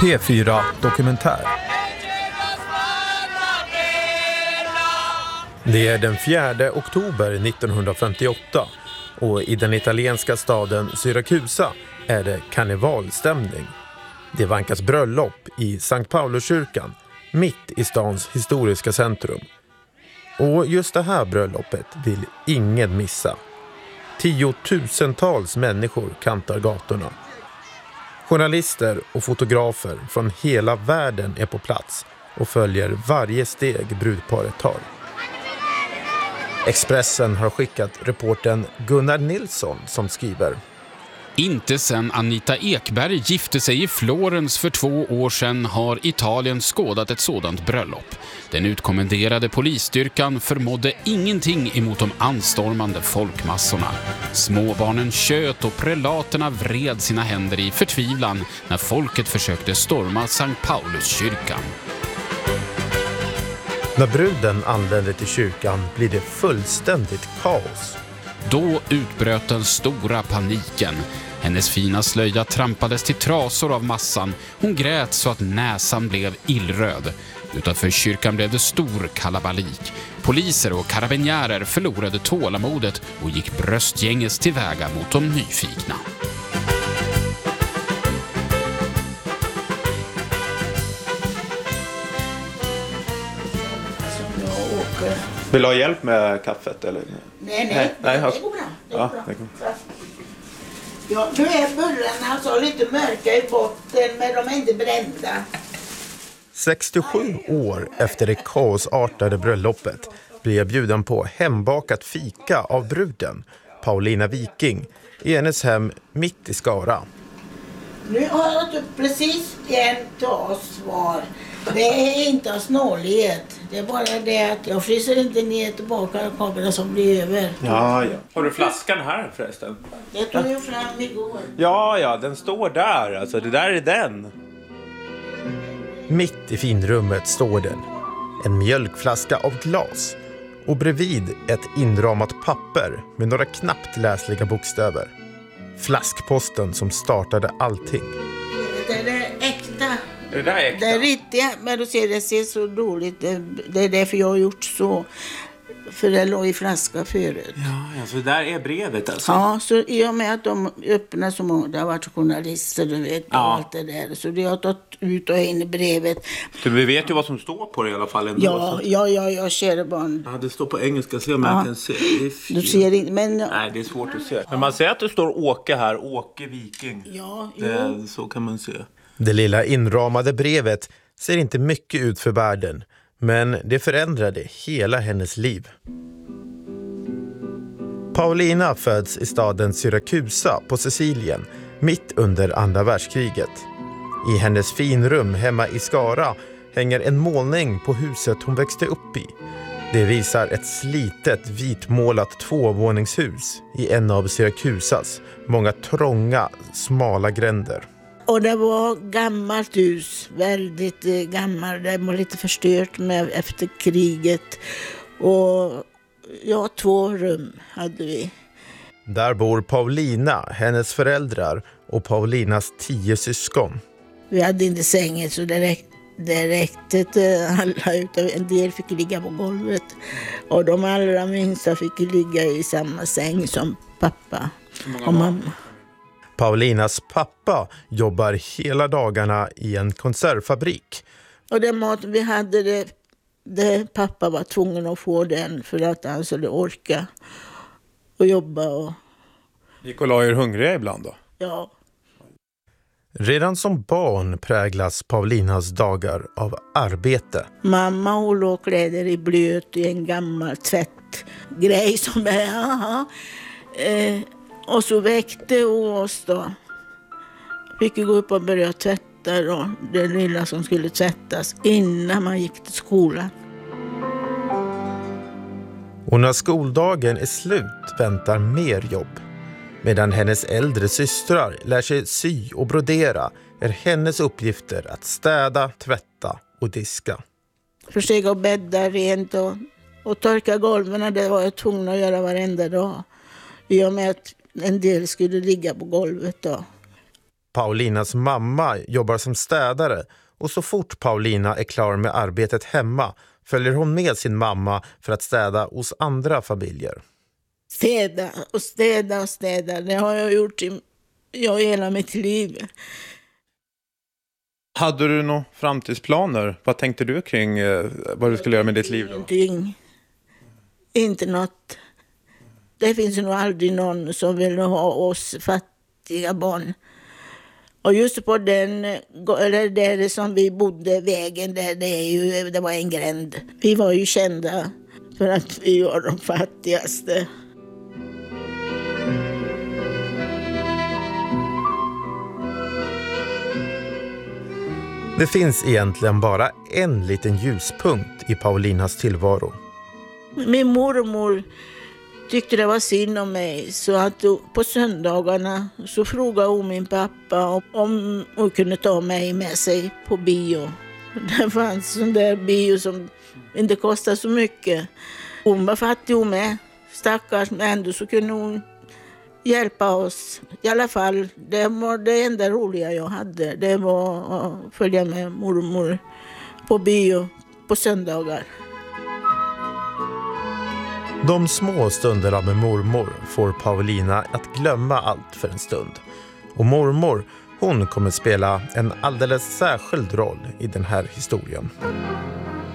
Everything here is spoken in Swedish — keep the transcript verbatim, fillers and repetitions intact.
P fyra Dokumentär. Det är den fjärde oktober nittonhundrafemtioåtta och i den italienska staden Syrakusa är det karnevalstämning. Det vankas bröllop i Sankt Pauluskyrkan, mitt i stans historiska centrum. Och just det här bröllopet vill ingen missa. Tiotusentals människor kantar gatorna. Journalister och fotografer från hela världen är på plats och följer varje steg brudparet tar. Expressen har skickat reportern Gunnar Nilsson som skriver: Inte sedan Anita Ekberg gifte sig i Florens för två år sedan har Italien skådat ett sådant bröllop. Den utkommenderade polisstyrkan förmådde ingenting emot de anstormande folkmassorna. Småbarnen tjöt och prelaterna vred sina händer i förtvivlan när folket försökte storma Sankt Pauluskyrkan. När bruden anländer till kyrkan blir det fullständigt kaos. Då utbröt den stora paniken. Hennes fina slöja trampades till trasor av massan. Hon grät så att näsan blev illröd. Utanför kyrkan blev det stor kalabalik. Poliser och karabinjärer förlorade tålamodet och gick bröstgänges tillväga mot de nyfikna. Vill du ha hjälp med kaffet eller? Nej, nej, nej, nej det går bra. Det går ja, bra. Det går. Ja, nu är bullarna alltså lite mörka i botten, men de är inte brända. sextiosju år efter det kaosartade bröllopet blir jag bjuden på hembakat fika av bruden, Paulina Viking, i hennes hem mitt i Skara. Nu har jag upp precis en tas svar. Det är inte av snålighet. Det är bara det att jag fryser inte ner tillbaka kamerorna som blir över. Ja, ja. Har du flaskan här förresten? Det tog jag fram igår. Ja, ja, den står där. Alltså, det där är den. Mitt i finrummet står den. En mjölkflaska av glas. Och bredvid ett inramat papper med några knappt läsliga bokstäver. Flaskposten som startade allting. Det är det äkta. Är det där äkta? Det är riktigt, men du ser, det ser så dåligt. Det, det är därför jag har gjort så. För det låg i flaska förut. Ja, ja, så det där är brevet alltså? Ja, så i och med att de öppnar så många, det har varit journalister, du vet, och ja. allt det där. Så det har tagit ut och in i brevet. Så vi vet ju vad som står på det i alla fall ändå. Ja, så. ja, ja, ja, kära barn. Ja, det står på engelska, se om ja. jag kan se. Det är du ser inte, men... Nej, det är svårt att se. Men man ser att det står Åke här, Åke Viking. Ja, det, så kan man se. Det lilla inramade brevet ser inte mycket ut för världen, men det förändrade hela hennes liv. Paulina föds i staden Syrakusa på Sicilien, mitt under andra världskriget. I hennes finrum hemma i Skara hänger en målning på huset hon växte upp i. Det visar ett slitet vitmålat tvåvåningshus i en av Syrakusas många trånga, smala gränder. Och det var gammalt hus, väldigt eh, gammalt. Det var lite förstört med efter kriget. Och ja, två rum hade vi. Där bor Paulina, hennes föräldrar och Paulinas tio syskon. Vi hade inte sängen så det räckte, det räckte till alla. Utan en del fick ligga på golvet. Och de allra minsta fick ligga i samma säng som pappa och mamma. Paulinas pappa jobbar hela dagarna i en konservfabrik. Och den mat vi hade, det, det pappa var tvungen att få den för att han skulle orka och jobba. Och... Gick och la er hungriga ibland då? Ja. Redan som barn präglas Paulinas dagar av arbete. Mamma hon låg kläder i blöt i en gammal tvättgrej som är... Aha. Eh, och så väckte oss då. Fick gå upp och börja tvätta då. Det lilla som skulle tvättas innan man gick till skolan. Och när skoldagen är slut väntar mer jobb. Medan hennes äldre systrar lär sig sy och brodera är hennes uppgifter att städa, tvätta och diska. Försöka bädda rent och, och torka golven, det var jag tvungen att göra varenda dag. I och med att en del skulle ligga på golvet då. Paulinas mamma jobbar som städare och så fort Paulina är klar med arbetet hemma följer hon med sin mamma för att städa hos andra familjer. Städa och städa och städa, det har jag gjort i jag hela mitt liv. Hade du några framtidsplaner? Vad tänkte du kring eh, vad du skulle göra med ditt liv då? Ingenting. Inte något. Det finns nog aldrig någon som vill ha oss fattiga barn. Och just på den, eller där som vi bodde, vägen där, det, är ju, det var en gränd. Vi var ju kända för att vi var de fattigaste. Det finns egentligen bara en liten ljuspunkt i Paulinas tillvaro. Min mormor tyckte det var synd om mig, så att på söndagarna så frågade hon min pappa om hon kunde ta mig med sig på bio. Det fanns sån där bio som inte kostade så mycket. Hon var fattig hon med, stackars, men ändå så kunde hon hjälpa oss. I alla fall, det var det enda roliga jag hade. Det var att följa med mormor på bio på söndagar. De små stunderna med mormor får Paulina att glömma allt för en stund. Och mormor, hon kommer spela en alldeles särskild roll i den här historien.